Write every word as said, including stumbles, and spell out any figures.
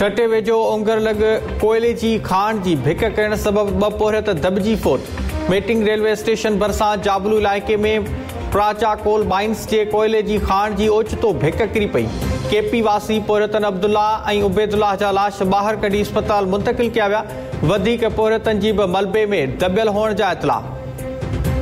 ठटे वेझो ओंगर लॻ कोयले जी खाण जी भिक करण सबब ॿ पोरियत दॿिजी फोत। मेटिंग रेलवे स्टेशन भरिसां जाबलू इलाइक़े में प्राचा कोल माइंस जे कोयले जी खाण जी ओचितो भिक किरी पई। केपी वासी पोरियतन अब्दुल्ला ऐं उबैदुल्लाह जा लाश ॿाहिरि कढी अस्पताल मुंतक़िल कया विया। वधीक पोरियतनि जी बि मलबे में दॿियल हुअण जा इतला।